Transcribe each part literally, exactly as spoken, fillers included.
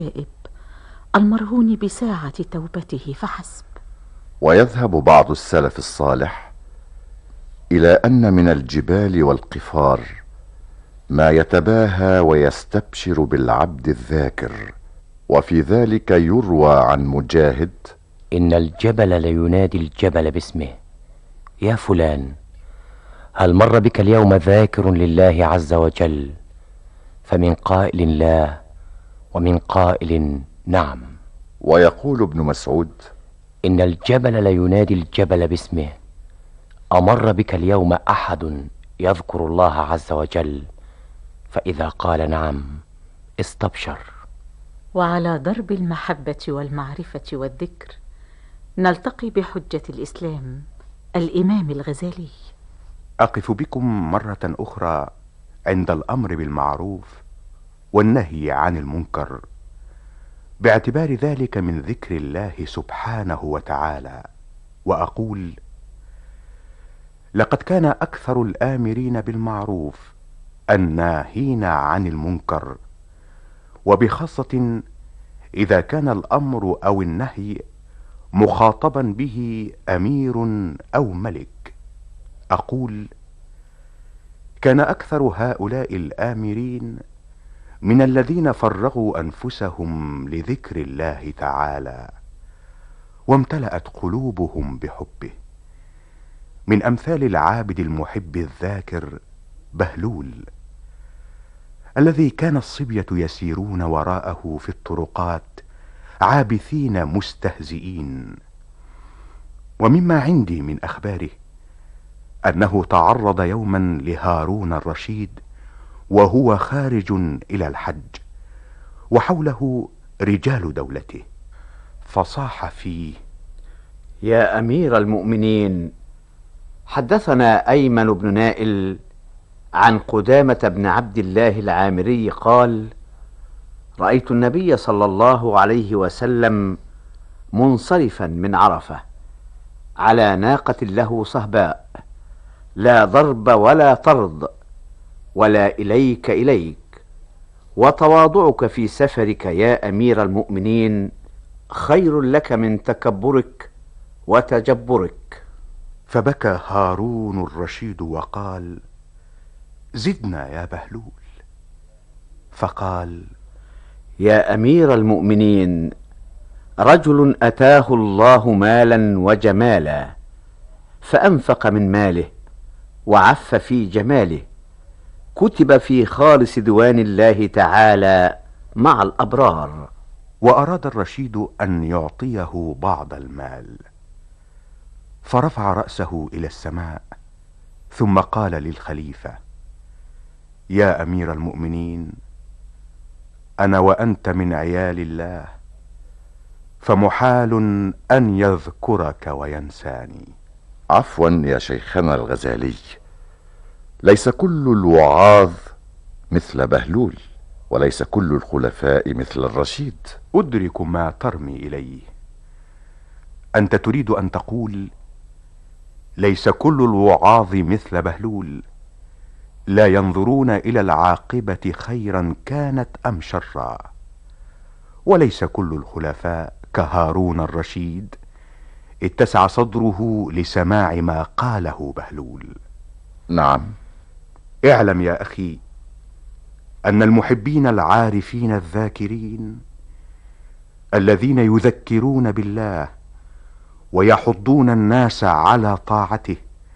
التائب المرهون بساعة توبته فحسب. ويذهب بعض السلف الصالح إلى أن من الجبال والقفار ما يتباهى ويستبشر بالعبد الذاكر، وفي ذلك يروى عن مجاهد: إن الجبل لينادي الجبل باسمه: يا فلان، هل مر بك اليوم ذاكر لله عز وجل؟ فمن قائل لا، ومن قائل نعم. ويقول ابن مسعود: إن الجبل لينادي الجبل باسمه: أمر بك اليوم أحد يذكر الله عز وجل؟ فإذا قال نعم استبشر. وعلى درب المحبة والمعرفة والذكر نلتقي بحجة الإسلام الإمام الغزالي. أقف بكم مرة أخرى عند الأمر بالمعروف والنهي عن المنكر، باعتبار ذلك من ذكر الله سبحانه وتعالى، وأقول: لقد كان أكثر الآمرين بالمعروف الناهين عن المنكر، وبخاصة إذا كان الأمر أو النهي مخاطبا به أمير أو ملك. أقول: كان أكثر هؤلاء الآمرين من الذين فرغوا أنفسهم لذكر الله تعالى وامتلأت قلوبهم بحبه، من أمثال العابد المحب الذاكر بهلول، الذي كان الصبية يسيرون وراءه في الطرقات عابثين مستهزئين. ومما عندي من أخباره أنه تعرض يوما لهارون الرشيد وهو خارج إلى الحج، وحوله رجال دولته، فصاح فيه: يا أمير المؤمنين، حدثنا أيمن بن نائل عن قدامة بن عبد الله العامري قال: رأيت النبي صلى الله عليه وسلم منصرفا من عرفة على ناقة له صهباء، لا ضرب ولا طرد، ولا إليك إليك، وتواضعك في سفرك يا أمير المؤمنين خير لك من تكبرك وتجبرك. فبكى هارون الرشيد وقال: زدنا يا بهلول. فقال: يا أمير المؤمنين، رجل أتاه الله مالا وجمالا، فأنفق من ماله وعف في جماله، كتب في خالص ديوان الله تعالى مع الأبرار. وأراد الرشيد أن يعطيه بعض المال، فرفع رأسه إلى السماء ثم قال للخليفة: يا أمير المؤمنين، أنا وأنت من عيال الله، فمحال أن يذكرك وينساني. عفوا يا شيخنا الغزالي، ليس كل الوعاظ مثل بهلول، وليس كل الخلفاء مثل الرشيد. أدرك ما ترمي إليه. أنت تريد أن تقول: ليس كل الوعاظ مثل بهلول، لا ينظرون إلى العاقبة خيرا كانت أم شرا، وليس كل الخلفاء كهارون الرشيد اتسع صدره لسماع ما قاله بهلول. نعم. اعلم يا أخي أن المحبين العارفين الذاكرين الذين يذكرون بالله ويحضون الناس على طاعته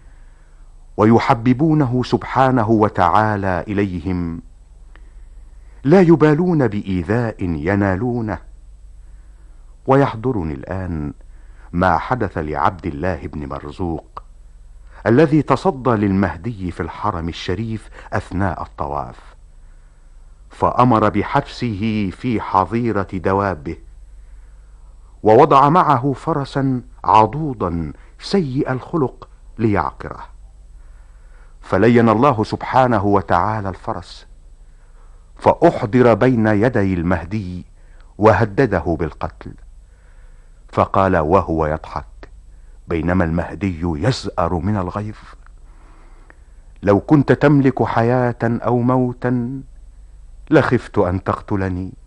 ويحببونه سبحانه وتعالى إليهم، لا يبالون بإيذاء ينالونه. ويحضرني الآن ما حدث لعبد الله بن مرزوق الذي تصدى للمهدي في الحرم الشريف أثناء الطواف، فأمر بحبسه في حظيرة دوابه، ووضع معه فرسا عضوضا سيء الخلق ليعقره، فلين الله سبحانه وتعالى الفرس، فأحضر بين يدي المهدي وهدده بالقتل، فقال وهو يضحك بينما المهدي يزأر من الغيظ: لو كنت تملك حياة أو موتا لخفت أن تقتلني،